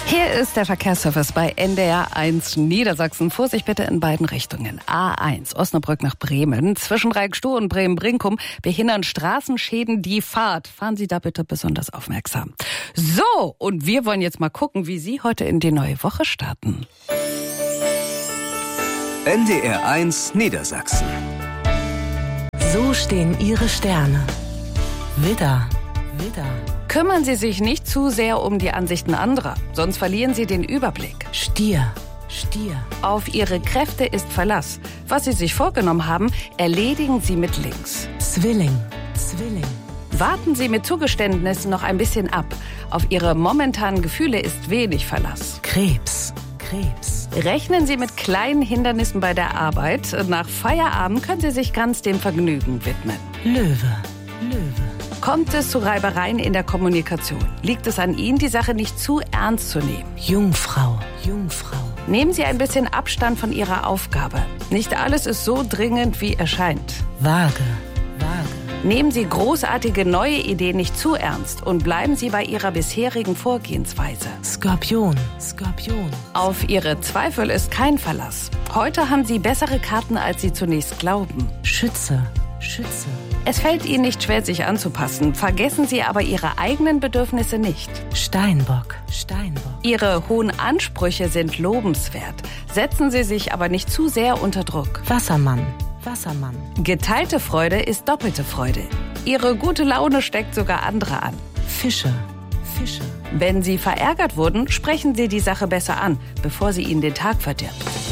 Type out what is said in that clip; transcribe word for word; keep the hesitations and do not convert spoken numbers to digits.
Hier ist der Verkehrsservice bei N D R eins Niedersachsen. Vorsicht bitte in beiden Richtungen. A eins, Osnabrück nach Bremen. Zwischen Reikstow und Bremen-Brinkum behindern Straßenschäden die Fahrt. Fahren Sie da bitte besonders aufmerksam. So, und wir wollen jetzt mal gucken, wie Sie heute in die neue Woche starten. N D R eins Niedersachsen. So stehen Ihre Sterne. Widder, Widder. Kümmern Sie sich nicht zu sehr um die Ansichten anderer, sonst verlieren Sie den Überblick. Stier, Stier. Auf Ihre Kräfte ist Verlass. Was Sie sich vorgenommen haben, erledigen Sie mit links. Zwilling, Zwilling. Warten Sie mit Zugeständnissen noch ein bisschen ab. Auf Ihre momentanen Gefühle ist wenig Verlass. Krebs, Krebs. Rechnen Sie mit kleinen Hindernissen bei der Arbeit. Nach Feierabend können Sie sich ganz dem Vergnügen widmen. Löwe, Löwe. Kommt es zu Reibereien in der Kommunikation? Liegt es an Ihnen, die Sache nicht zu ernst zu nehmen? Jungfrau, Jungfrau. Nehmen Sie ein bisschen Abstand von Ihrer Aufgabe. Nicht alles ist so dringend, wie erscheint. Waage, Waage. Nehmen Sie großartige neue Ideen nicht zu ernst und bleiben Sie bei Ihrer bisherigen Vorgehensweise. Skorpion, Skorpion. Auf Ihre Zweifel ist kein Verlass. Heute haben Sie bessere Karten, als Sie zunächst glauben. Schütze, Schütze. Es fällt Ihnen nicht schwer, sich anzupassen. Vergessen Sie aber Ihre eigenen Bedürfnisse nicht. Steinbock, Steinbock. Ihre hohen Ansprüche sind lobenswert. Setzen Sie sich aber nicht zu sehr unter Druck. Wassermann, Wassermann. Geteilte Freude ist doppelte Freude. Ihre gute Laune steckt sogar andere an. Fische, Fische. Wenn Sie verärgert wurden, sprechen Sie die Sache besser an, bevor sie Ihnen den Tag verdirbt.